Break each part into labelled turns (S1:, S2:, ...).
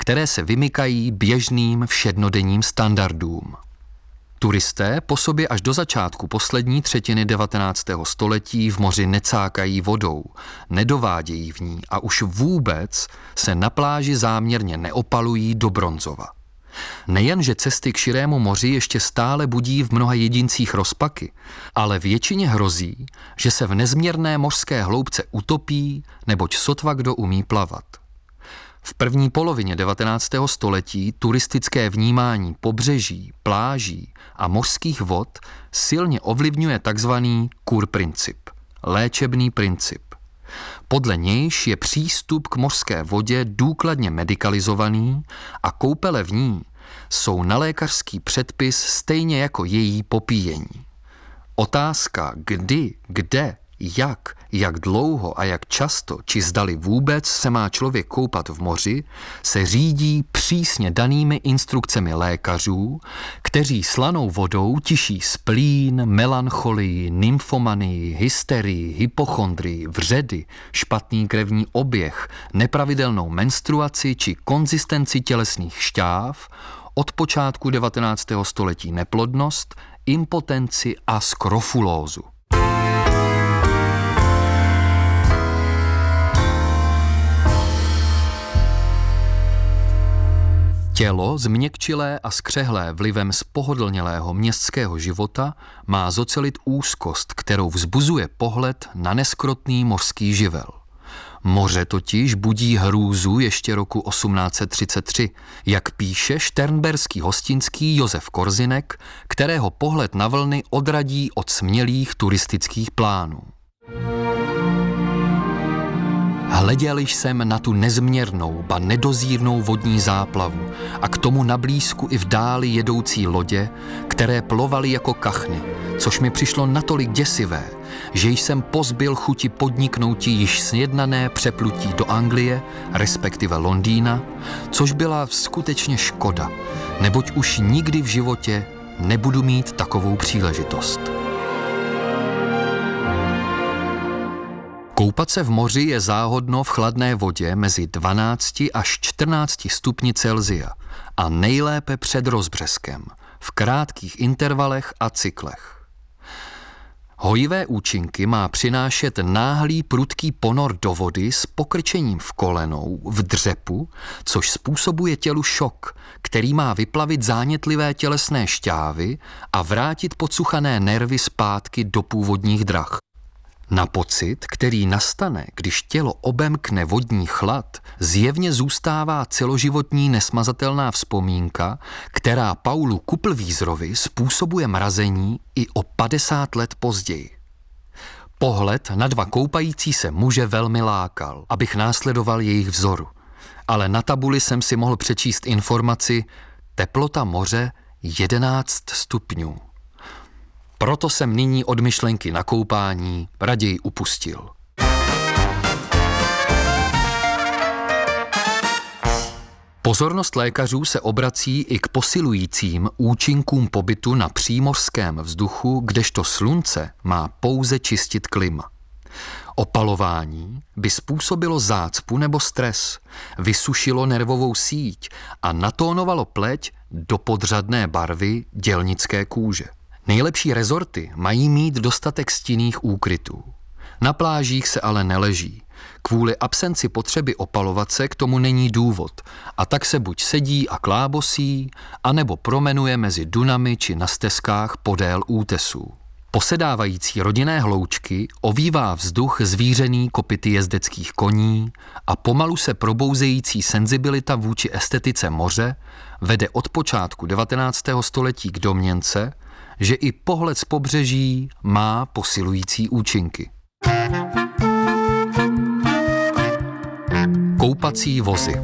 S1: které se vymykají běžným všednodenním standardům. Turisté po sobě až do začátku poslední třetiny 19. století v moři necákají vodou, nedovádějí v ní a už vůbec se na pláži záměrně neopalují do bronzova. Nejenže cesty k širému moři ještě stále budí v mnoha jedincích rozpaky, ale většině hrozí, že se v nezměrné mořské hloubce utopí, neboť sotva kdo umí plavat. V první polovině 19. století turistické vnímání pobřeží, pláží a mořských vod silně ovlivňuje takzvaný kurprincip, léčebný princip. Podle nějž je přístup k mořské vodě důkladně medikalizovaný a koupele v ní jsou na lékařský předpis stejně jako její popíjení. Otázka kdy, kde, jak dlouho a jak často, či zdali vůbec se má člověk koupat v moři, se řídí přísně danými instrukcemi lékařů, kteří slanou vodou tiší splín, melancholii, nymfomanii, hysterii, hypochondrii, vředy, špatný krevní oběh, nepravidelnou menstruaci či konzistenci tělesných šťáv, od počátku 19. století neplodnost, impotenci a skrofulózu. Tělo, změkčilé a skřehlé vlivem spohodlnělého městského života, má zocelit úzkost, kterou vzbuzuje pohled na neskrotný mořský živel. Moře totiž budí hrůzu ještě roku 1833, jak píše šternberský hostinský Josef Korzinek, kterého pohled na vlny odradí od smělých turistických plánů. Hleděl jsem na tu nezměrnou, ba nedozírnou vodní záplavu a k tomu na blízku i v dáli jedoucí lodě, které plovaly jako kachny, což mi přišlo natolik děsivé, že jsem pozbyl chuti podniknouti již sjednané přeplutí do Anglie, respektive Londýna, což byla skutečně škoda, neboť už nikdy v životě nebudu mít takovou příležitost. Koupat se v moři je záhodno v chladné vodě mezi 12 až 14 stupni Celsia a nejlépe před rozbřeskem, v krátkých intervalech a cyklech. Hojivé účinky má přinášet náhlý prudký ponor do vody s pokrčením v kolenou, v dřepu, což způsobuje tělu šok, který má vyplavit zánětlivé tělesné šťávy a vrátit podsuchané nervy zpátky do původních drah. Na pocit, který nastane, když tělo obemkne vodní chlad, zjevně zůstává celoživotní nesmazatelná vzpomínka, která Paulu Kuplvízrovi způsobuje mrazení i o 50 let později. Pohled na dva koupající se muže velmi lákal, abych následoval jejich vzoru, ale na tabuli jsem si mohl přečíst informaci teplota moře 11 stupňů. Proto jsem nyní od myšlenky na koupání raději upustil. Pozornost lékařů se obrací i k posilujícím účinkům pobytu na přímořském vzduchu, kdežto slunce má pouze čistit klima. Opalování by způsobilo zácpu nebo stres, vysušilo nervovou síť a natónovalo pleť do podřadné barvy dělnické kůže. Nejlepší rezorty mají mít dostatek stinných úkrytů. Na plážích se ale neleží. Kvůli absenci potřeby opalovat se k tomu není důvod a tak se buď sedí a klábosí, anebo promenuje mezi dunami či na stezkách podél útesů. Posedávající rodinné hloučky ovívá vzduch zvířený kopyty jezdeckých koní a pomalu se probouzející senzibilita vůči estetice moře vede od počátku 19. století k domněnce, že i pohled z pobřeží má posilující účinky. Koupací vozy.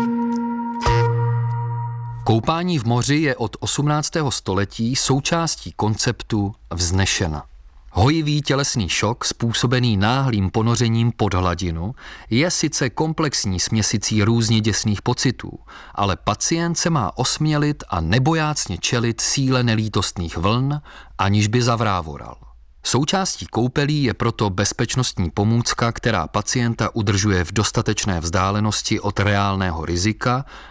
S1: Koupání v moři je od 18. století součástí konceptu vznešena. Hojivý tělesný šok způsobený náhlým ponořením pod hladinu je sice komplexní směsicí různě děsných pocitů, ale pacient se má osmělit a nebojácně čelit síle nelítostných vln, aniž by zavrávoral. Součástí koupelí je proto bezpečnostní pomůcka, která pacienta udržuje v dostatečné vzdálenosti od reálného rizika